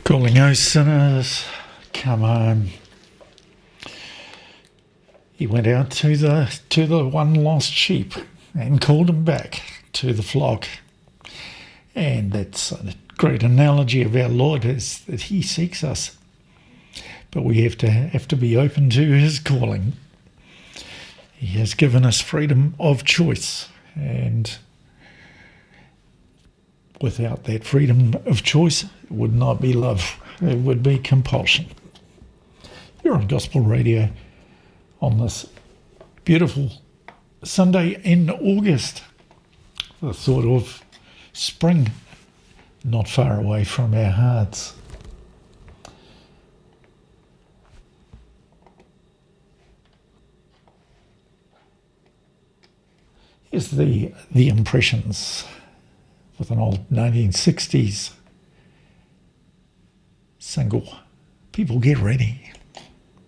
Calling, O sinners, come home. He went out to the one lost sheep and called him back to the flock. And that's a great analogy of our Lord, is that he seeks us. But we have to be open to his calling. He has given us freedom of choice, and without that freedom of choice, it would not be love. It would be compulsion. You're on Gospel Radio on this beautiful Sunday in August. The thought of spring not far away from our hearts. Here's the Impressions with an old 1960s single. People, get ready.